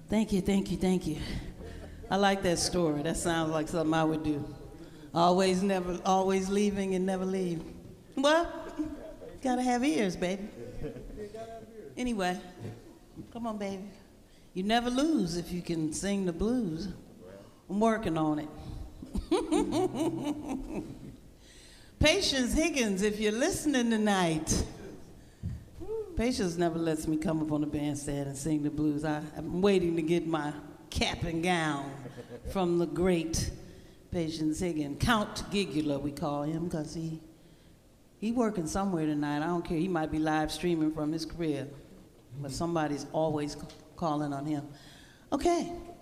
Thank you, thank you, thank you. I like that story. That sounds like something I would do. Always leaving and never leave. Well, gotta have ears, baby. Anyway, come on, baby. You never lose if you can sing the blues. I'm working on it. Patience Higgins, if you're listening tonight. Patience never lets me come up on the bandstand and sing the blues. I'm waiting to get my cap and gown from the great Patience Higgins. Count Gigula, we call him, because he working somewhere tonight. I don't care. He might be live streaming from his crib, but somebody's always calling on him. Okay.